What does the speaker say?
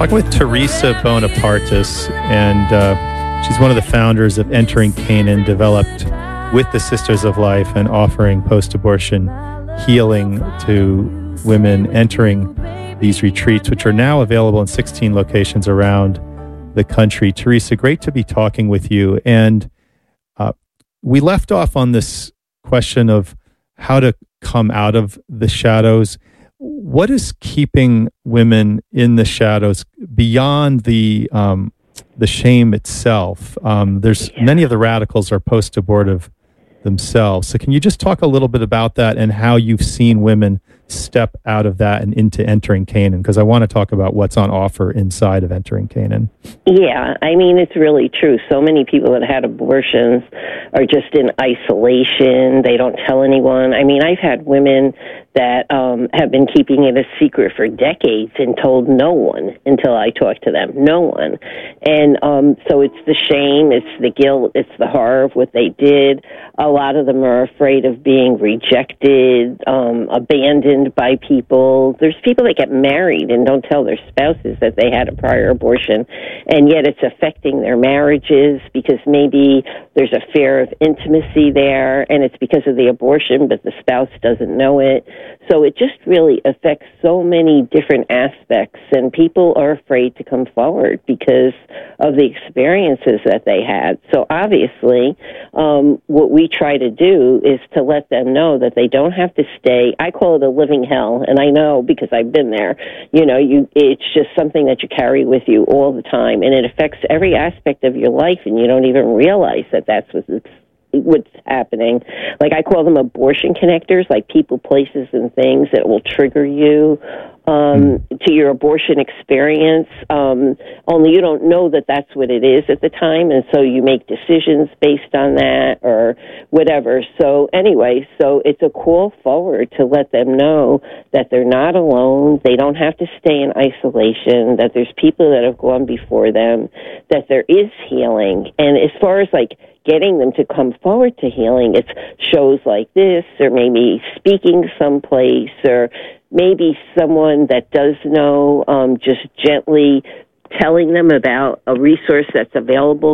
Talking with Teresa Bonapartis, and she's one of the founders of Entering Canaan, developed with the Sisters of Life and offering post-abortion healing to women entering these retreats, which are now available in 16 locations around the country. Teresa, great to be talking with you. And we left off on this question of how to come out of the shadows. What is keeping women in the shadows beyond the shame itself? There's many of the radicals are post-abortive themselves. So can you just talk a little bit about that and how you've seen women step out of that and into Entering Canaan? Because I want to talk about what's on offer inside of Entering Canaan. Yeah, I mean, it's really true. So many people that had abortions are just in isolation. They don't tell anyone. I mean, I've had women that have been keeping it a secret for decades and told no one until I talked to them. No one. And so it's the shame, it's the guilt, it's the horror of what they did. A lot of them are afraid of being rejected, abandoned by people. There's people that get married and don't tell their spouses that they had a prior abortion, and yet it's affecting their marriages because maybe there's a fear of intimacy there, and it's because of the abortion, but the spouse doesn't know it. So it just really affects so many different aspects, and people are afraid to come forward because of the experiences that they had. So obviously, what we try to do is to let them know that they don't have to stay. I call it a living hell, and I know because I've been there. You know, it's just something that you carry with you all the time, and it affects every aspect of your life, and you don't even realize that that's what's happening. Like, I call them abortion connectors, like people, places, and things that will trigger you to your abortion experience. Only you don't know that that's what it is at the time, and so you make decisions based on that or whatever. So anyway, so it's a call forward to let them know that they're not alone, they don't have to stay in isolation, that there's people that have gone before them, that there is healing. And as far as like getting them to come forward to healing, it's shows like this, or maybe speaking someplace, or maybe someone that does know, just gently telling them about a resource that's available